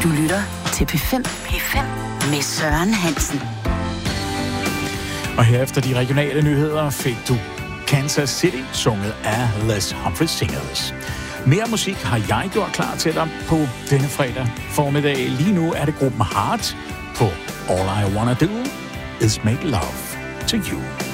Du lytter til P5. P5 med Søren Hansen. Og herefter de regionale nyheder fik du Kansas City, sunget af Les Humphrey Singers. Mere musik har jeg gjort klar til dig på denne fredag formiddag. Lige nu er det gruppen Heart på All I Wanna Do Is Make Love to You.